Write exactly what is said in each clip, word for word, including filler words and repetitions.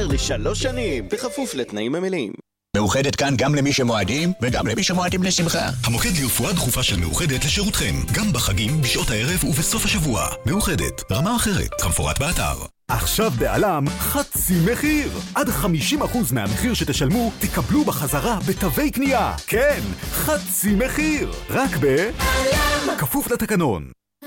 היתר לשלוש שנים, בכפוף לתנאים המלאים. מאוחדת כאן גם למי שמועדים וגם למי שמועדים לשמחה. המוקד לרפואה דחופה של מאוחדת לשירותכם, גם בחגים, בשעות הערב ובסוף השבוע. מאוחדת, רמה אחרת, כמפורט באתר. עכשיו בעלם חצי מחיר. עד חמישים אחוז מהמחיר שתשלמו תקבלו בחזרה בתווי קנייה. כן, חצי מחיר. רק בעלם. כפוף לתקנון.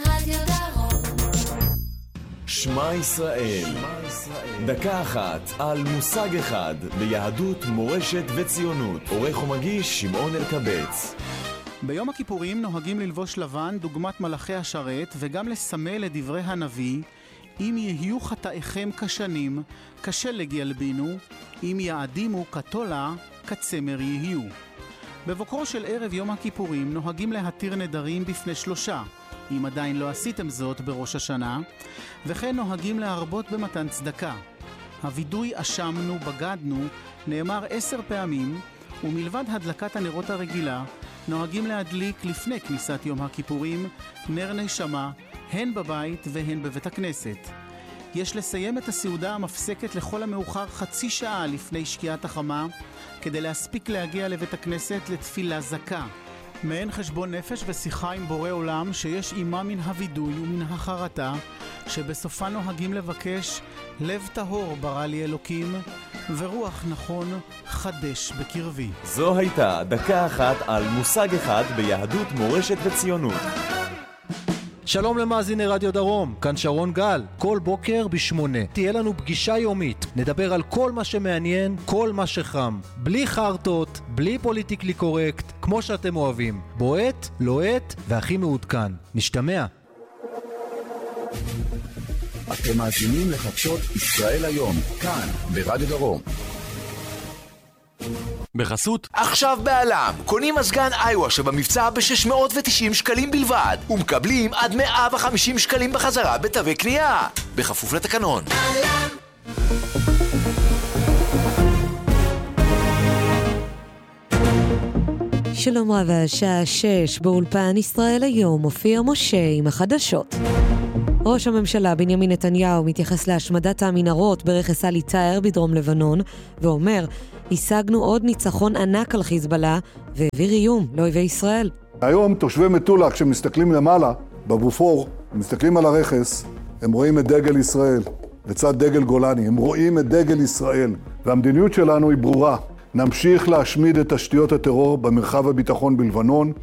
שמע ישראל. דקה אחת על מושג אחד ביהדות, מורשת וציונות. עורך ומגיש שמעון אלקבץ. ביום הכיפורים נוהגים ללבוש לבן דוגמת מלאכי השרת, וגם לסמל לדברי הנביא: אם יהיו חטאיכם כשנים, כשלג ילבינו, אם יעדימו כתולה, כצמר יהיו. בבוקרו של ערב יום הכיפורים נוהגים להתיר נדרים בפני שלושה, אם עדיין לא עשיתם זאת בראש השנה, וכן נוהגים להרבות במתן צדקה. הווידוי אשמנו, בגדנו, נאמר עשר פעמים, ומלבד הדלקת הנרות הרגילה, נוהגים להדליק לפני כניסת יום הכיפורים נר נשמה, הן בבית והן בבית הכנסת. יש לסיים את הסעודה המפסקת לכל המאוחר חצי שעה לפני שקיעת החמה, כדי להספיק להגיע לבית הכנסת לתפילה זכה. מעין חשבון נפש ושיחה עם בורא עולם שיש עימה מן הווידוי ומן החרטה, שבסופה נוהגים לבקש לב טהור ברא לי אלוקים, ורוח נכון חדש בקרבי. זו הייתה דקה אחת על מושג אחד ביהדות, מורשת וציונות. שלום למאזיני רדיו דרום, כאן שרון גל. כל בוקר בשמונה תהיה לנו פגישה יומית. נדבר על כל מה שמעניין, כל מה שחם. בלי חרטות, בלי פוליטיקלי קורקט, כמו שאתם אוהבים. בועט, לוהט והכי מעודכן. נשתמע. אתם מאזינים לחדשות ישראל היום, כאן ברדיו דרום. בחסות עכשיו בעלם, קונים מזגן איווה שבמבצע ב-שש מאות ותשעים שקלים בלבד, ומקבלים עד מאה וחמישים שקלים בחזרה בתווי קנייה, בכפוף לתקנון. שלום רב, השעה שש באולפן ישראל היום מופיע משה עם החדשות. ראש הממשלה בנימין נתניהו מתייחס להשמדת המנהרות ברכס עלי תאיר בדרום לבנון, ואומר, השגנו עוד ניצחון ענק על חיזבאללה, והעביר איום לאויבי ישראל. היום תושבי מטולה, כשמסתכלים למעלה, בבופור, מסתכלים על הרכס, הם רואים את דגל ישראל, לצד דגל גולני, הם רואים את דגל ישראל, והמדיניות שלנו היא ברורה. נמשיך להשמיד את תשתיות הטרור במרחב הביטחון בלבנון,